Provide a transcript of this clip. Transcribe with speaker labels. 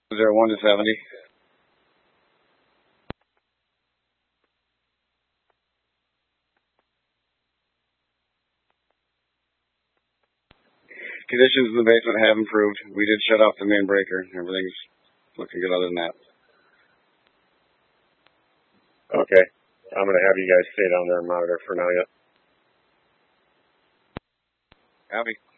Speaker 1: 1 to 70. Conditions in the basement have improved. We did shut off the main breaker. Everything's looking good other than that.
Speaker 2: Okay. I'm going to have you guys stay down there and monitor for now, yep.
Speaker 1: Copy.